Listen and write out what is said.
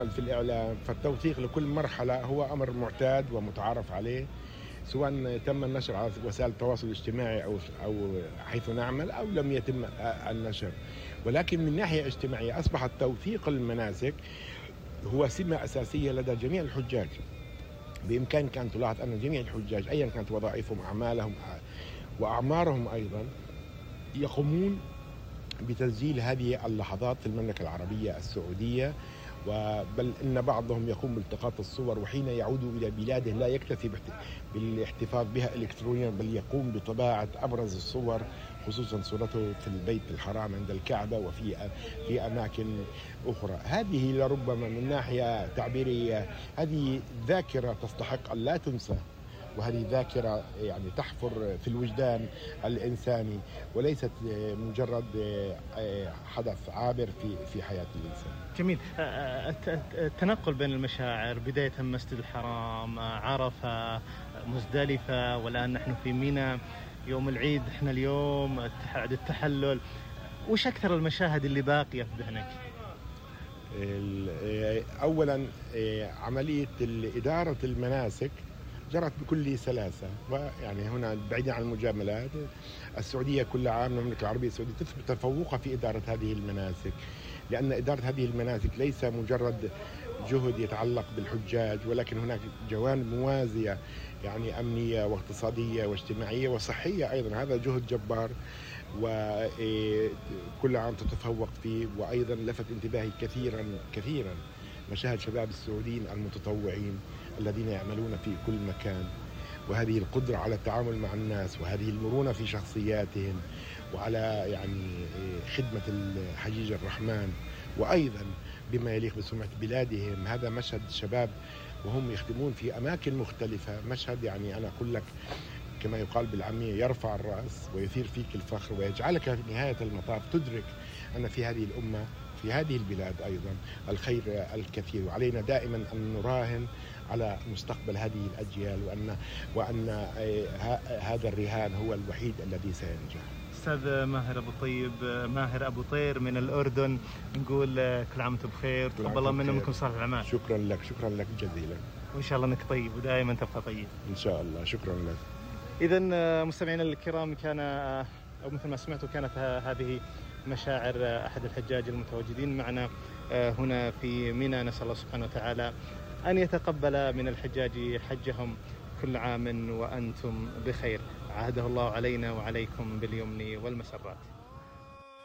في الإعلام، فالتوثيق لكل مرحلة هو أمر معتاد ومتعارف عليه، سواء تم النشر على وسائل التواصل الاجتماعي أو حيث نعمل أو لم يتم النشر. ولكن من ناحية اجتماعية أصبح توثيق المناسك هو سمة أساسية لدى جميع الحجاج. بإمكانك أن تلاحظ أن جميع الحجاج أيا كانت وظائفهم أعمالهم وأعمارهم أيضا يقومون بتسجيل هذه اللحظات في المملكة العربية السعودية، بل إن بعضهم يقوم بالتقاط الصور، وحين يعود إلى بلاده لا يكتفي بالاحتفاظ بها إلكترونيا، بل يقوم بطباعة أبرز الصور، خصوصا صورته في البيت الحرام عند الكعبة وفي أماكن أخرى. هذه لربما من ناحية تعبيرية هذه ذاكرة تستحق أن لا تنسى، وهذه ذاكرة يعني تحفر في الوجدان الإنساني، وليست مجرد حدث عابر في حياة الإنسان. جميل. التنقل بين المشاعر، بداية مسجد الحرام، عرفة، مزدلفة، والآن نحن في منى، يوم العيد احنا اليوم عيد التحلل. وش أكثر المشاهد اللي باقية في ذهنك؟ أولا عملية إدارة المناسك جرت بكل سلاسة، ويعني هنا بعيدا عن المجاملات، السعودية كل عام المملكة العربية السعودية تثبت تفوقها في إدارة هذه المناسك، لأن إدارة هذه المناسك ليس مجرد جهد يتعلق بالحجاج، ولكن هناك جوانب موازية يعني أمنية واقتصادية واجتماعية وصحية أيضا. هذا جهد جبار وكل عام تتفوق فيه. وأيضا لفت انتباهي كثيرا مشاهد شباب السعوديين المتطوعين الذين يعملون في كل مكان، وهذه القدرة على التعامل مع الناس، وهذه المرونة في شخصياتهم، وعلى يعني خدمة الحجيج الرحمن، وأيضا بما يليق بسمعة بلادهم. هذا مشهد شباب وهم يخدمون في أماكن مختلفة، مشهد يعني أنا أقول لك كما يقال بالعامية يرفع الرأس ويثير فيك الفخر، ويجعلك في نهاية المطاف تدرك أن في هذه الأمة في هذه البلاد أيضا الخير الكثير، وعلينا دائما أن نراهن على مستقبل هذه الأجيال، وأن هذا الرهان هو الوحيد الذي سينجح. أستاذ ماهر أبو طيب، ماهر أبو طير من الأردن، نقول كل عام وأنتم بخير، تقبل الله منا ومنكم صالح الأعمال. شكرا لك جزيلا، وإن شاء الله أنك طيب ودائما تبقى طيب إن شاء الله. شكرا لك. إذا مستمعينا الكرام، كان أو مثل ما سمعتوا كانت هذه مشاعر أحد الحجاج المتواجدين معنا هنا في منى. نسأل الله سبحانه وتعالى أن يتقبل من الحجاج حجهم، كل عام وأنتم بخير. عاهده الله علينا وعليكم باليمن والمسرات.